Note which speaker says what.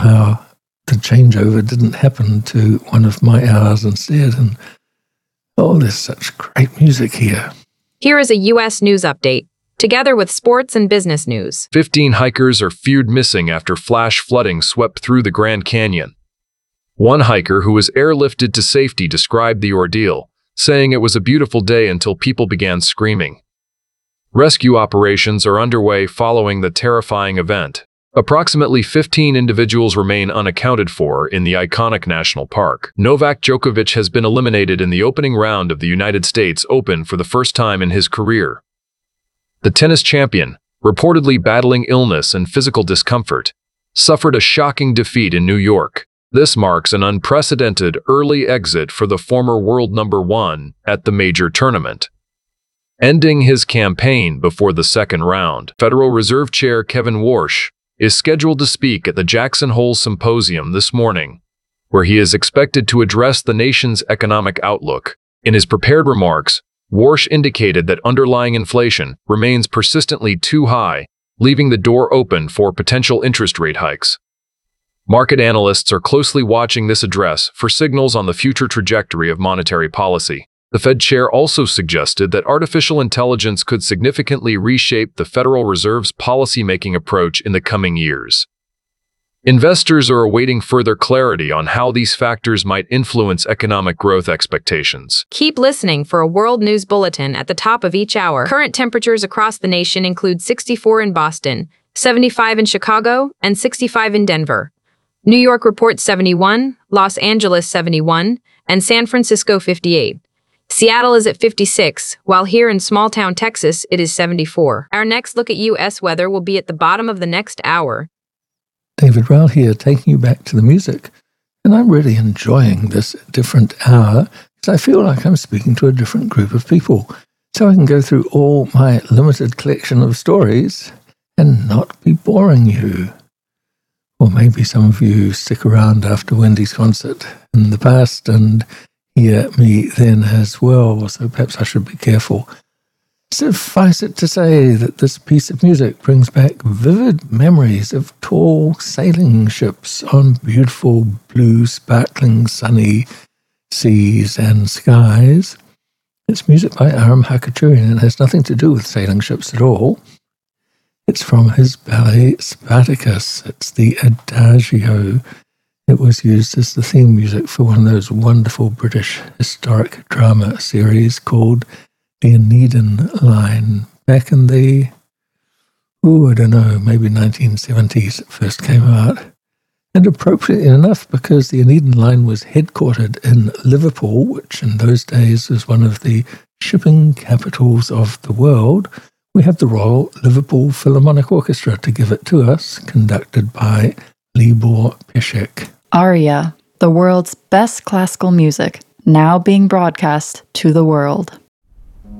Speaker 1: somehow the changeover didn't happen to one of my hours instead. And there's such great music here.
Speaker 2: Here is a U.S. news update, together with sports and business news.
Speaker 3: 15 hikers are feared missing after flash flooding swept through the Grand Canyon. One hiker who was airlifted to safety described the ordeal, saying it was a beautiful day until people began screaming. Rescue operations are underway following the terrifying event. Approximately 15 individuals remain unaccounted for in the iconic national park. Novak Djokovic has been eliminated in the opening round of the United States Open for the first time in his career. The tennis champion, reportedly battling illness and physical discomfort, suffered a shocking defeat in New York. This marks an unprecedented early exit for the former world number one at the major tournament, ending his campaign before the second round. Federal Reserve Chair Kevin Warsh is scheduled to speak at the Jackson Hole Symposium this morning, where he is expected to address the nation's economic outlook. In his prepared remarks, Warsh indicated that underlying inflation remains persistently too high, leaving the door open for potential interest rate hikes. Market analysts are closely watching this address for signals on the future trajectory of monetary policy. The Fed chair also suggested that artificial intelligence could significantly reshape the Federal Reserve's policymaking approach in the coming years. Investors are awaiting further clarity on how these factors might influence economic growth expectations.
Speaker 2: Keep listening for a world news bulletin at the top of each hour. Current temperatures across the nation include 64 in Boston, 75 in Chicago, and 65 in Denver. New York reports 71, Los Angeles 71, and San Francisco 58. Seattle is at 56, while here in small-town Texas, it is 74. Our next look at U.S. weather will be at the bottom of the next hour.
Speaker 1: David Rowell here, taking you back to the music. And I'm really enjoying this different hour because I feel like I'm speaking to a different group of people. So I can go through all my limited collection of stories and not be boring you. Or maybe some of you stick around after Wendy's concert in the past and hear me then as well, so perhaps I should be careful. Suffice it to say that this piece of music brings back vivid memories of tall sailing ships on beautiful blue, sparkling, sunny seas and skies. It's music by Aram Khachaturian and has nothing to do with sailing ships at all. It's from his ballet Spartacus. It's the Adagio. It was used as the theme music for one of those wonderful British historic drama series called The Aeneid Line. Back in the, I don't know, maybe 1970s it first came out. And appropriately enough, because the Aeneid Line was headquartered in Liverpool, which in those days was one of the shipping capitals of the world, we have the Royal Liverpool Philharmonic Orchestra to give it to us, conducted by Libor Pešek.
Speaker 4: Aria, the world's best classical music, now being broadcast to the world.